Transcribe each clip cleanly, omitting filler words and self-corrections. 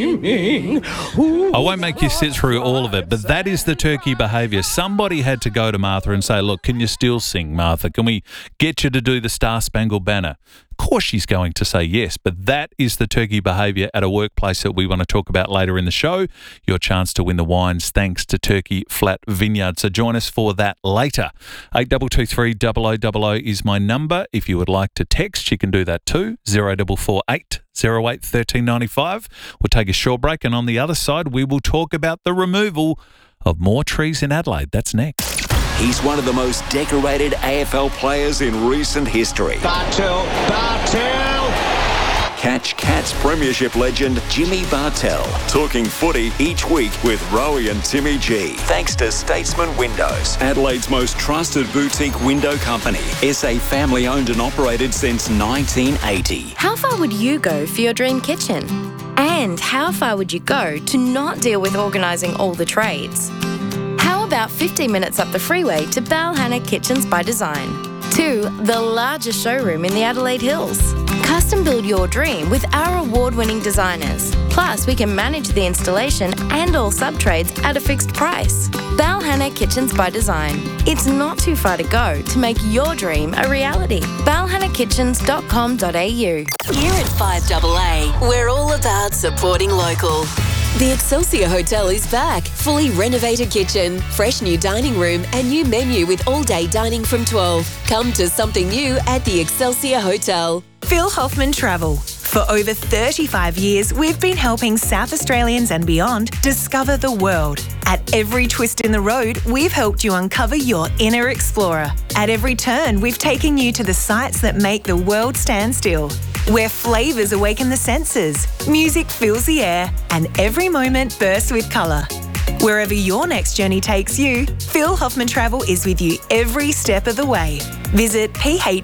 I won't make you sit through all of it, but that is the turkey behaviour. Somebody had to go to Martha and say, look, can you still sing, Martha? Can we get you to do the Star Spangled Banner? Of course she's going to say yes, but that is the turkey behaviour at a workplace that we want to talk about later in the show. Your chance to win the wines thanks to Turkey Flat Vineyard. So join us for that later. 8223 0000 is my number. If you would like to text, you can do that too. 0448 08 1395. We'll take a short break, and on the other side, we will talk about the removal of more trees in Adelaide. That's next. He's one of the most decorated AFL players in recent history. Bartel. Catch Cats Premiership legend Jimmy Bartel. Talking footy each week with Rowie and Timmy G. Thanks to Statesman Windows, Adelaide's most trusted boutique window company. SA family owned and operated since 1980. How far would you go for your dream kitchen? And how far would you go to not deal with organising all the trades? How about 15 minutes up the freeway to Balhanna Kitchens by Design? 2, the largest showroom in the Adelaide Hills. Custom build your dream with our award-winning designers. Plus, we can manage the installation and all sub-trades at a fixed price. Balhanna Kitchens by Design. It's not too far to go to make your dream a reality. balhannakitchens.com.au. Here at 5AA, we're all about supporting local. The Excelsior Hotel is back. Fully renovated kitchen, fresh new dining room and new menu with all-day dining from 12. Come to something new at the Excelsior Hotel. Phil Hoffman Travel. For over 35 years, we've been helping South Australians and beyond discover the world. At every twist in the road, we've helped you uncover your inner explorer. At every turn, we've taken you to the sights that make the world stand still. Where flavours awaken the senses, music fills the air, and every moment bursts with colour. Wherever your next journey takes you, Phil Hoffman Travel is with you every step of the way. Visit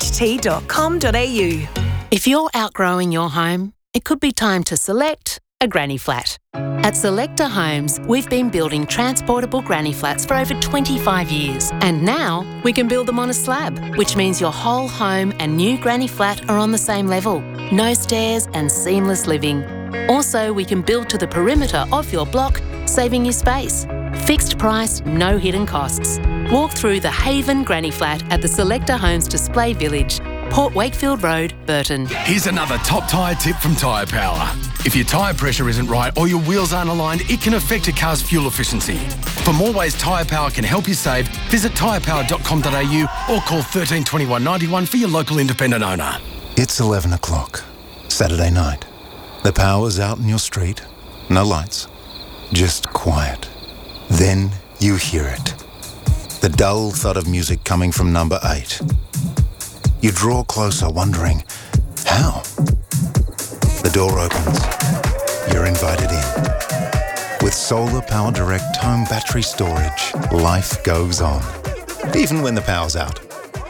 pht.com.au. If you're outgrowing your home, it could be time to select a granny flat. At Selector Homes, we've been building transportable granny flats for over 25 years. And now we can build them on a slab, which means your whole home and new granny flat are on the same level. No stairs and seamless living. Also, we can build to the perimeter of your block, saving you space. Fixed price, no hidden costs. Walk through the Haven Granny Flat at the Selector Homes Display Village, Port Wakefield Road, Burton. Here's another top tyre tip from Tyre Power. If your tyre pressure isn't right or your wheels aren't aligned, it can affect your car's fuel efficiency. For more ways Tyre Power can help you save, visit tyrepower.com.au or call 13 21 91 for your local independent owner. It's 11 o'clock, Saturday night. The power's out in your street, no lights, just quiet. Then you hear it. The dull thud of music coming from number 8. You draw closer, wondering, how? The door opens. You're invited in. With Solar Power Direct home battery storage, life goes on. Even when the power's out.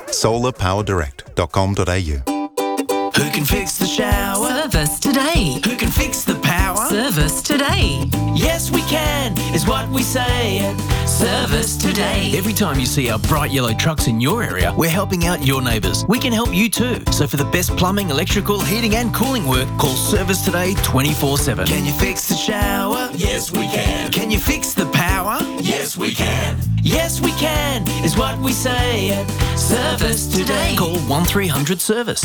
solarpowerdirect.com.au. Who can fix the shower? Service today. Who can fix the power? Service today. Yes, we can, is what we say at Service Today. Every time you see our bright yellow trucks in your area, we're helping out your neighbours. We can help you too. So for the best plumbing, electrical, heating and cooling work, call Service Today 24/7. Can you fix the shower? Yes, we can. Can you fix the power? Yes, we can. Yes, we can, is what we say at Service Today. Call 1300 Service.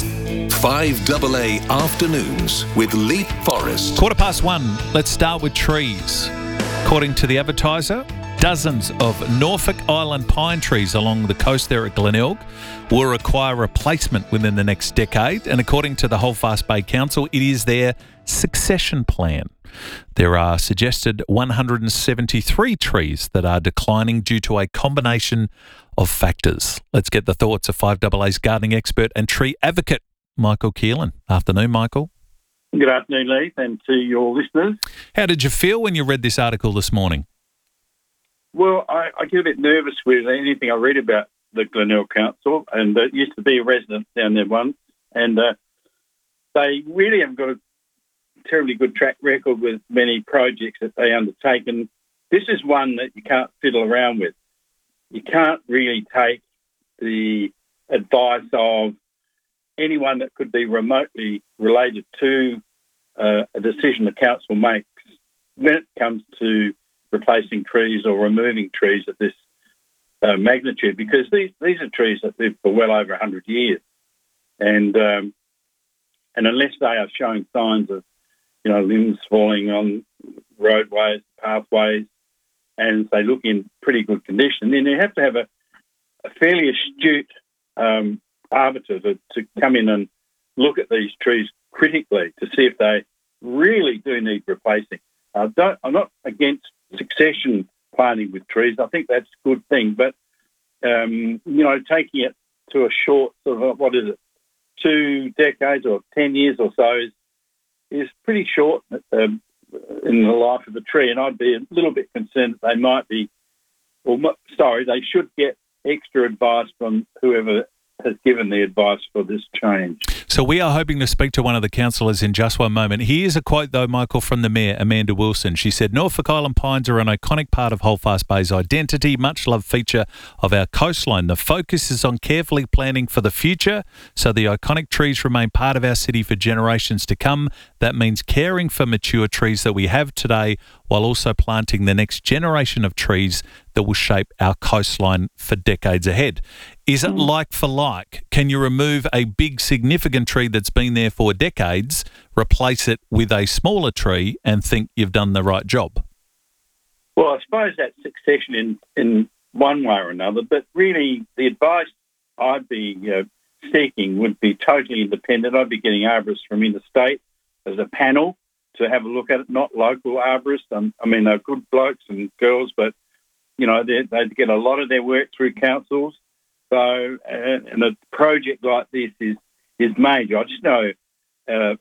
5AA Afternoons with Leap Forest. 1:15. Let's start with trees. According to the Advertiser, dozens of Norfolk Island pine trees along the coast there at Glenelg will require replacement within the next decade. And according to the Holdfast Bay Council, it is their succession plan. There are suggested 173 trees that are declining due to a combination of factors. Let's get the thoughts of 5AA's gardening expert and tree advocate, Michael Keelan. Afternoon, Michael. Good afternoon, Leith, and to your listeners. How did you feel when you read this article this morning? Well, I get a bit nervous with anything I read about the Glenelg Council, and used to be a resident down there once, and they really haven't got a terribly good track record with many projects that they undertake, and this is one that you can't fiddle around with. You can't really take the advice of anyone that could be remotely related to a decision the council makes when it comes to replacing trees or removing trees of this magnitude, because these are trees that live for well over 100 years, and unless they are showing signs of, limbs falling on roadways, pathways, and they look in pretty good condition, then you have to have a fairly astute arbiter to come in and look at these trees critically to see if they really do need replacing. I'm not against succession planting with trees. I think that's a good thing, but taking it to a short sort of 2 decades or 10 years or so is pretty short in the life of a tree, and I'd be a little bit concerned that they might be, they should get extra advice from whoever has given the advice for this change. So we are hoping to speak to one of the councillors in just one moment. Here's a quote, though, Michael, from the Mayor, Amanda Wilson. She said, Norfolk Island pines are an iconic part of Holdfast Bay's identity, much-loved feature of our coastline. The focus is on carefully planning for the future so the iconic trees remain part of our city for generations to come. That means caring for mature trees that we have today while also planting the next generation of trees that will shape our coastline for decades ahead. Is it like for like? Can you remove a big, significant tree that's been there for decades, replace it with a smaller tree and think you've done the right job? Well, I suppose that's succession in one way or another, but really the advice I'd be seeking would be totally independent. I'd be getting arborists from interstate as a panel to have a look at it, not local arborists. They're good blokes and girls, but, they get a lot of their work through councils. So, and a project like this is major. I just know at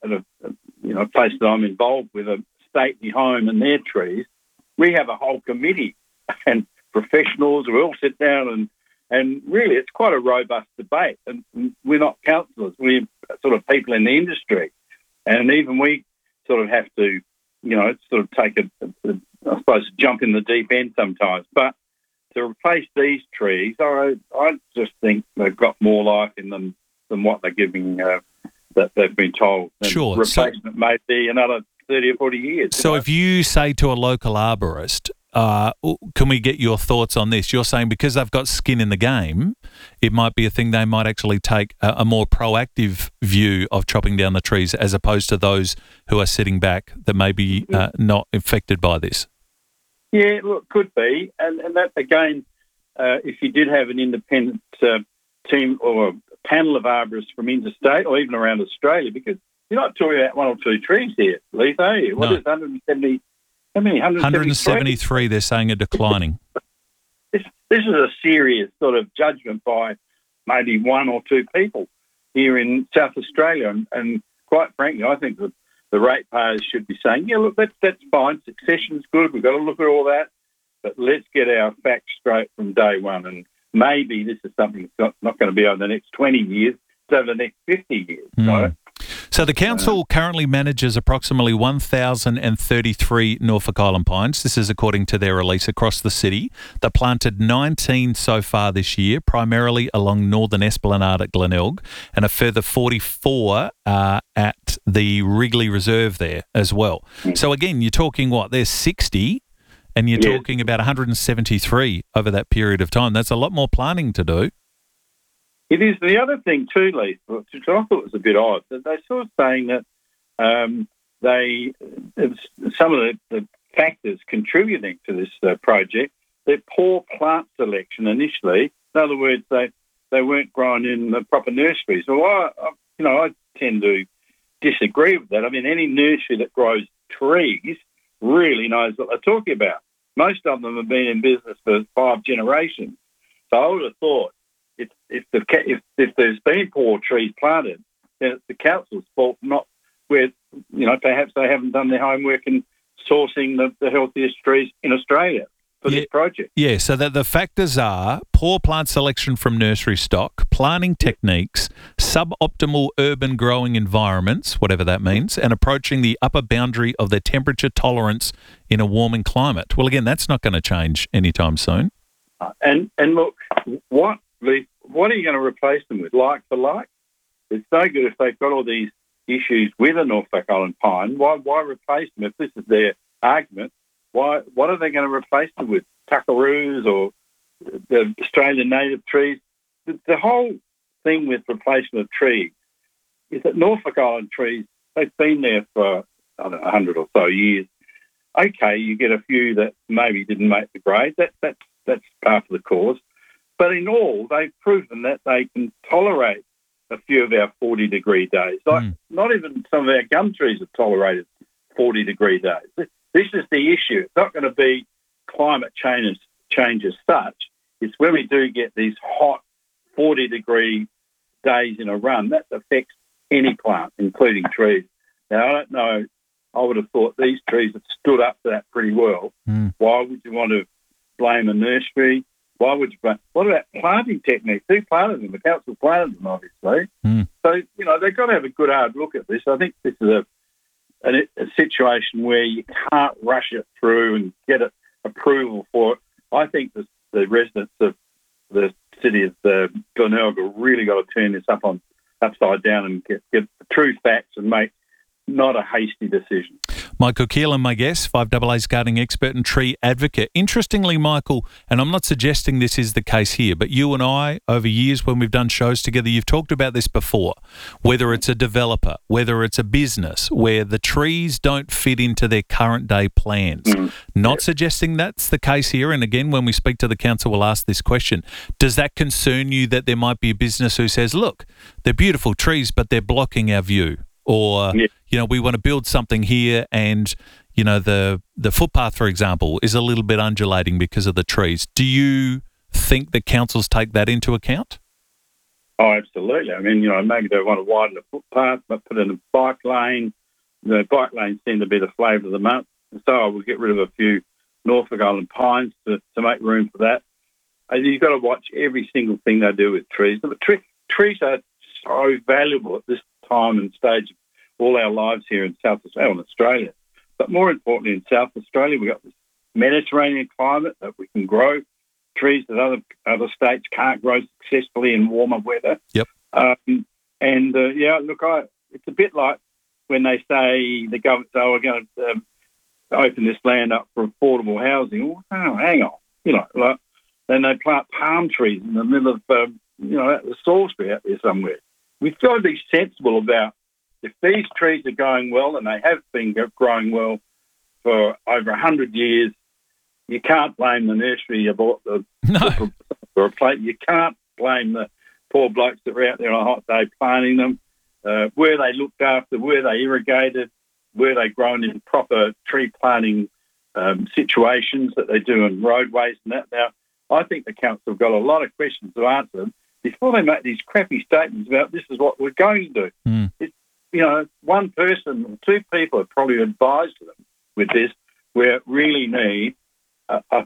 a place that I'm involved with, a stately home and their trees, we have a whole committee and professionals. We all sit down and really it's quite a robust debate. And we're not councillors, we're sort of people in the industry. And even we sort of have to, sort of take I suppose, jump in the deep end sometimes. But to replace these trees, I just think they've got more life in them than what they're giving, that they've been told. And sure. Replacement may be another 30 or 40 years. So if you say to a local arborist, can we get your thoughts on this? You're saying because they've got skin in the game, it might be a thing they might actually take a more proactive view of chopping down the trees as opposed to those who are sitting back that may be not affected by this. Yeah, look, could be. And that, again, if you did have an independent team or a panel of arborists from interstate or even around Australia, because you're not talking about one or two trees here, Leith, are you? What is 170? How many? 173, they're saying, are declining. This is a serious sort of judgment by maybe one or two people here in South Australia. And quite frankly, I think that the ratepayers should be saying, yeah, look, that's fine. Succession's good. We've got to look at all that. But let's get our facts straight from day one. And maybe this is something that's not going to be over the next 20 years. It's over the next 50 years. So the council currently manages approximately 1,033 Norfolk Island pines. This is according to their release across the city. They planted 19 so far this year, primarily along Northern Esplanade at Glenelg, and a further 44 at the Wrigley Reserve there as well. So again, you're talking There's 60, and you're talking about 173 over that period of time. That's a lot more planning to do. It is. The other thing too, Leith, which I thought was a bit odd, that they're sort of saying that some of the factors contributing to this project, they're poor plant selection initially. In other words, they weren't grown in the proper nurseries. Well, I tend to disagree with that. I mean, any nursery that grows trees really knows what they're talking about. Most of them have been in business for 5 generations. So I would have thought, if there's been poor trees planted, then it's the council's fault, not where, perhaps they haven't done their homework in sourcing the healthiest trees in Australia for this project. Yeah, so the factors are poor plant selection from nursery stock, planting techniques, suboptimal urban growing environments, whatever that means, and approaching the upper boundary of their temperature tolerance in a warming climate. Well, again, that's not going to change anytime soon. And look, what are you going to replace them with? Like for like? It's no good if they've got all these issues with a Norfolk Island pine. Why replace them if this is their argument, what are they going to replace them with? Tuckaroos or the Australian native trees? The whole thing with replacement of trees is that Norfolk Island trees, they've been there for, 100 or so years. Okay, you get a few that maybe didn't make the grade. That's part of the cause. But in all, they've proven that they can tolerate a few of our 40-degree days. Not even some of our gum trees have tolerated 40-degree days. This is the issue. It's not going to be climate change as such. It's when we do get these hot 40-degree days in a run, that affects any plant, including trees. Now, I don't know. I would have thought these trees have stood up to that pretty well. Why would you want to blame a nursery? Why would you blame? What about planting techniques? Who planted them? The council planted them, obviously. So, they've got to have a good hard look at this. I think this is a situation where you can't rush it through and get approval for it. I think the residents of the city of Glenelg really got to turn this upside down and get the true facts and make not a hasty decision. Michael Keelan, my guest, 5AA's gardening expert and tree advocate. Interestingly, Michael, and I'm not suggesting this is the case here, but you and I, over years when we've done shows together, you've talked about this before, whether it's a developer, whether it's a business, where the trees don't fit into their current day plans. Not suggesting that's the case here. And again, when we speak to the council, we'll ask this question. Does that concern you that there might be a business who says, look, they're beautiful trees, but they're blocking our view? Or, we want to build something here and, the footpath, for example, is a little bit undulating because of the trees. Do you think that councils take that into account? Oh, absolutely. I mean, maybe they want to widen the footpath, but put in a bike lane. The bike lanes seem to be the flavour of the month. So I will get rid of a few Norfolk Island pines to make room for that. And you've got to watch every single thing they do with trees. But trees are so valuable at this time and stage of all our lives here in South Australia. But more importantly, in South Australia, we've got this Mediterranean climate that we can grow trees that other states can't grow successfully in warmer weather. Yep. It's a bit like when they say the government we're going to open this land up for affordable housing. Oh, hang on. Then they plant palm trees in the middle of the Salisbury out there somewhere. We've got to be sensible about if these trees are going well, and they have been growing well for over 100 years, you can't blame the nursery you bought for a plate. You can't blame the poor blokes that were out there on a hot day planting them. Were they looked after? Were they irrigated? Were they grown in proper tree planting situations that they do in roadways and that? Now, I think the council have got a lot of questions to answer before they make these crappy statements about this is what we're going to do. One person or two people have probably advised them with this, where it really need a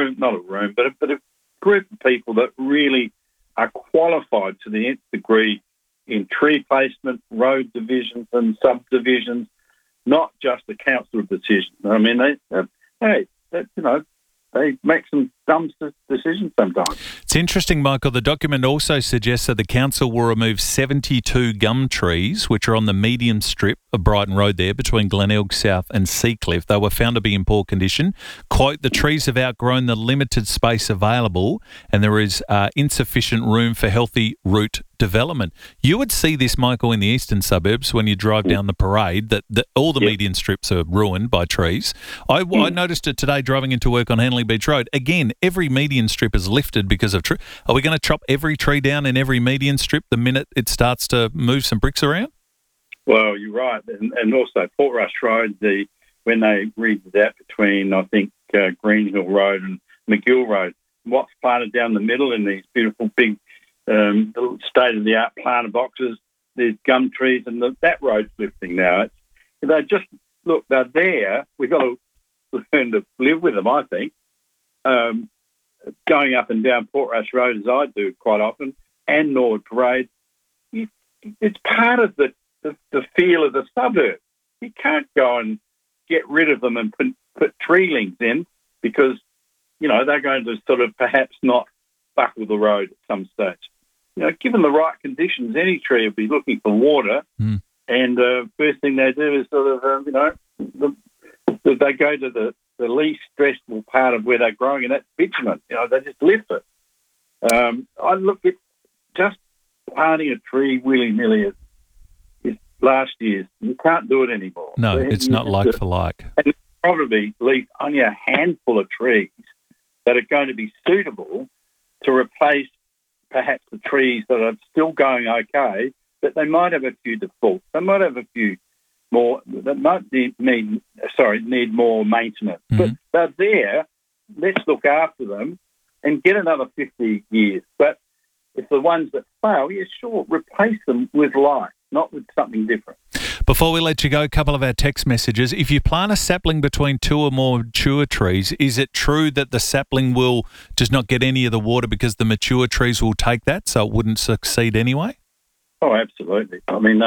group of people that really are qualified to the nth degree in tree placement, road divisions and subdivisions, not just a council decision. I mean, they make some dumb decisions sometimes. It's interesting, Michael. The document also suggests that the council will remove 72 gum trees, which are on the medium strip of Brighton Road there between Glenelg South and Seacliff. They were found to be in poor condition. Quote, the trees have outgrown the limited space available and there is insufficient room for healthy root development. You would see this, Michael, in the eastern suburbs when you drive down the parade, that all the median strips are ruined by trees. I noticed it today driving into work on Hanley Beach Road. Again, every median strip is lifted because of tree. Are we going to chop every tree down in every median strip the minute it starts to move some bricks around? Well, you're right. And also Portrush Road, when they redid that between, I think, Greenhill Road and McGill Road, what's planted down the middle in these beautiful big state-of-the-art planter boxes, there's gum trees, and that road's lifting now. They're there. We've got to learn to live with them, I think. Going up and down Portrush Road, as I do quite often, and Norwood Parade, it's part of the feel of the suburb. You can't go and get rid of them and put tree links in because, they're going to sort of perhaps not buckle the road at some stage. Given the right conditions, any tree would be looking for water, and first thing they do is sort of, they go to the least stressful part of where they're growing, and that's bitumen. They just lift it. I look at just planting a tree willy-nilly is last year's. You can't do it anymore. No, it's not like for like. And probably leave only a handful of trees that are going to be suitable to replace perhaps the trees that are still going okay, but they might have a few defaults. They might have a few more that might need more maintenance. But they're there. Let's look after them and get another 50 years. But if the ones that fail, sure, replace them with life, not with something different. Before we let you go, a couple of our text messages. If you plant a sapling between two or more mature trees, is it true that the sapling will just not get any of the water because the mature trees will take that, so it wouldn't succeed anyway? Oh, absolutely. I mean,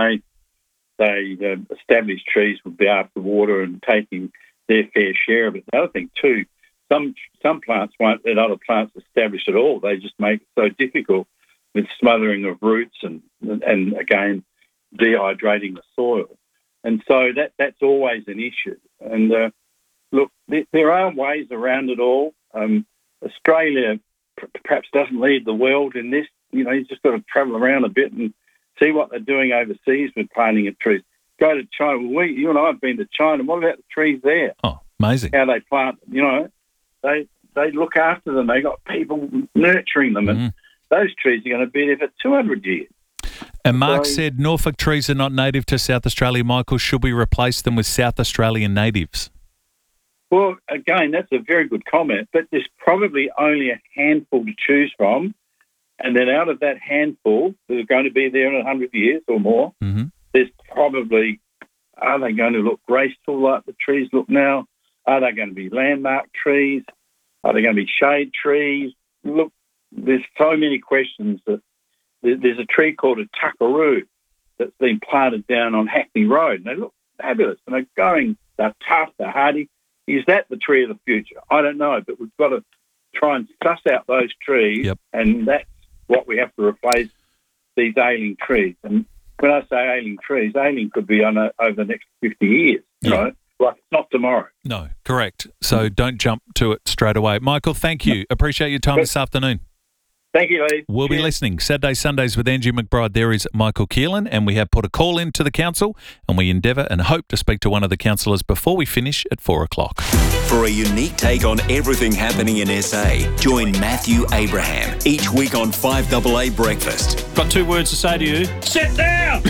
they established trees would be after water and taking their fair share of it. The other thing too, some plants won't let other plants establish at all. They just make it so difficult with smothering of roots and again dehydrating the soil, and so that's always an issue. And look, there are ways around it all. Australia perhaps doesn't lead the world in this. You just got to travel around a bit and see what they're doing overseas with planting of trees. Go to China. You and I have been to China. What about the trees there? Oh, amazing. How they plant them. They look after them. They got people nurturing them. And those trees are going to be there for 200 years. And Mark said Norfolk trees are not native to South Australia. Michael, should we replace them with South Australian natives? Well, again, that's a very good comment, but there's probably only a handful to choose from. And then out of that handful that are going to be there in 100 years or more, there's probably, are they going to look graceful like the trees look now? Are they going to be landmark trees? Are they going to be shade trees? Look, there's so many questions. That there's a tree called a tuckaroo that's been planted down on Hackney Road, and they look fabulous, and they're tough, they're hardy. Is that the tree of the future? I don't know, but we've got to try and suss out those trees, and that's what we have to replace these ailing trees. And when I say ailing trees, ailing could be over the next 50 years, right? Like it's not tomorrow. No, correct. So don't jump to it straight away. Michael, thank you. Appreciate your time this afternoon. Thank you, Lee. We'll be listening Saturday, Sundays with Angie McBride. There is Michael Keelan, and we have put a call in to the council, and we endeavour and hope to speak to one of the councillors before we finish at 4 o'clock. For a unique take on everything happening in SA, join Matthew Abraham each week on 5AA Breakfast. Got 2 words to say to you. Sit down!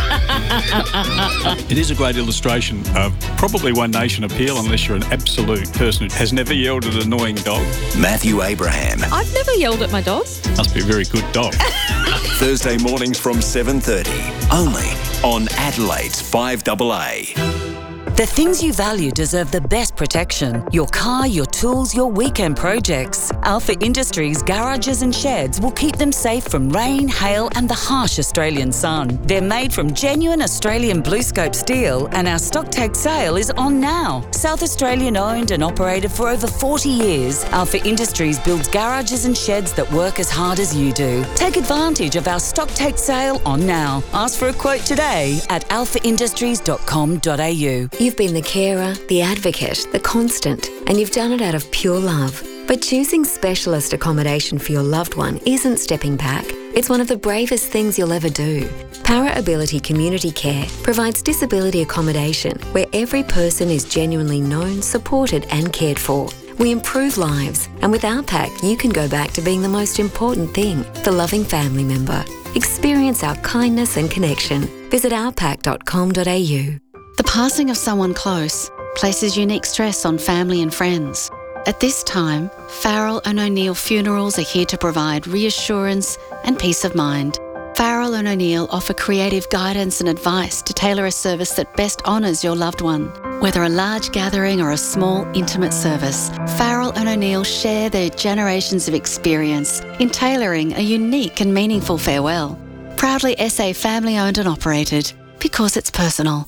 It is a great illustration of probably One Nation appeal unless you're an absolute person who has never yelled at an annoying dog. Matthew Abraham. I've never yelled at my dog. Must be a very good dog. Thursday mornings from 7:30, only on Adelaide's 5AA. The things you value deserve the best protection. Your car, your tools, your weekend projects. Alpha Industries garages and sheds will keep them safe from rain, hail and the harsh Australian sun. They're made from genuine Australian BlueScope steel, and our stock take sale is on now. South Australian owned and operated for over 40 years, Alpha Industries builds garages and sheds that work as hard as you do. Take advantage of our stock take sale on now. Ask for a quote today at alphaindustries.com.au. You've been the carer, the advocate, the constant, and you've done it out of pure love. But choosing specialist accommodation for your loved one isn't stepping back. It's one of the bravest things you'll ever do. Para Ability Community Care provides disability accommodation where every person is genuinely known, supported and cared for. We improve lives, and with OurPack, you can go back to being the most important thing, the loving family member. Experience our kindness and connection. Visit ourpack.com.au. The passing of someone close places unique stress on family and friends. At this time, Farrell and O'Neill Funerals are here to provide reassurance and peace of mind. Farrell and O'Neill offer creative guidance and advice to tailor a service that best honours your loved one. Whether a large gathering or a small, intimate service, Farrell and O'Neill share their generations of experience in tailoring a unique and meaningful farewell. Proudly SA family-owned and operated, because it's personal.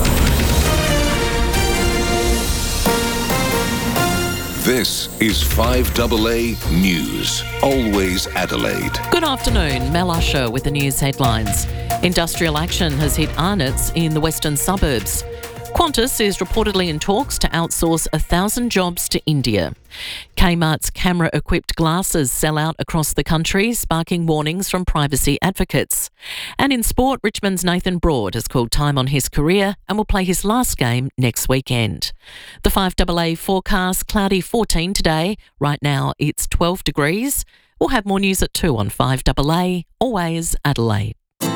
This is 5AA News, always Adelaide. Good afternoon, Mel Usher with the news headlines. Industrial action has hit Arnott's in the western suburbs. Qantas is reportedly in talks to outsource 1,000 jobs to India. Kmart's camera-equipped glasses sell out across the country, sparking warnings from privacy advocates. And in sport, Richmond's Nathan Broad has called time on his career and will play his last game next weekend. The 5AA forecast, cloudy 14 today. Right now it's 12 degrees. We'll have more news at 2 on 5AA, always Adelaide.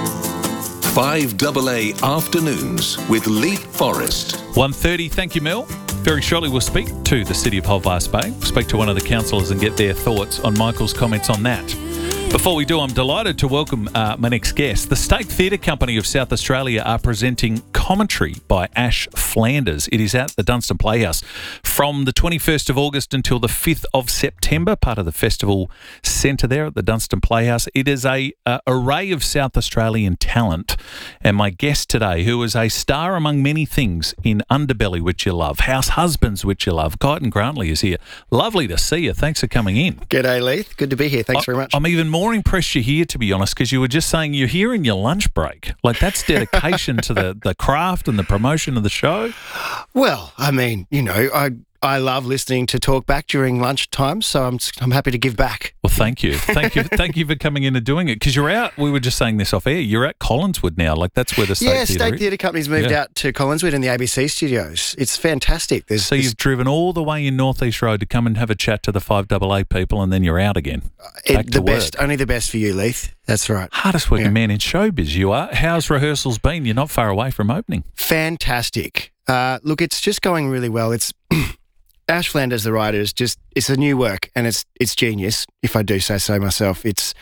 5AA Afternoons with Leith Forrest. 1:30, thank you, Mel. Very shortly we'll speak to the City of Holvast Bay, speak to one of the councillors and get their thoughts on Michael's comments on that. Before we do, I'm delighted to welcome my next guest. The State Theatre Company of South Australia are presenting Commentary by Ash Flanders. It is at the Dunstan Playhouse from the 21st of August until the 5th of September, part of the festival centre there at the Dunstan Playhouse. It is a array of South Australian talent, and my guest today, who is a star among many things in Underbelly, which you love, House Husbands, which you love, Guyton Grantley is here. Lovely to see you. Thanks for coming in. G'day, Leith. Good to be here. Thanks very much. I'm even more impressed you're here, to be honest, because you were just saying you're here in your lunch break. Like, that's dedication to the craft and the promotion of the show. Well, I mean, you know, I love listening to talk back during lunchtime, so I'm happy to give back. Well, thank you. Thank you for coming in and doing it, because you're out, we were just saying this off air, you're at Collinswood now. Like, that's where the State Theatre Company's moved out to Collinswood in the ABC studios. It's fantastic. So you've driven all the way in North East Road to come and have a chat to the 5AA people, and then you're out again. Only the best for you, Leith. That's right. Hardest working man in showbiz you are. How's rehearsals been? You're not far away from opening. Fantastic. Look, it's just going really well. It's Ash Flanders, the writer, it's a new work, and it's genius, if I do say so myself. It's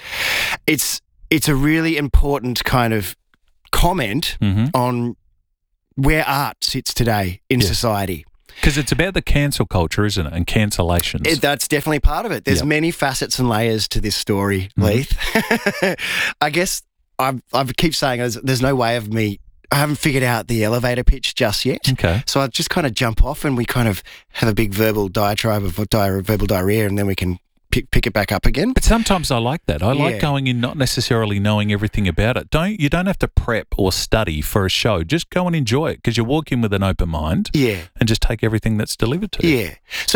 a really important kind of comment on where art sits today in society. Because it's about the cancel culture, isn't it? And cancellations. That's definitely part of it. There's many facets and layers to this story, Leith. I guess I keep saying there's no way of me. I haven't figured out the elevator pitch just yet. Okay. So I just kind of jump off and we kind of have a big verbal diatribe of verbal diarrhea, and then we can pick it back up again. But sometimes I like that. I like going in not necessarily knowing everything about it. You don't have to prep or study for a show. Just go and enjoy it, because you walk in with an open mind and just take everything that's delivered to you. Yeah. So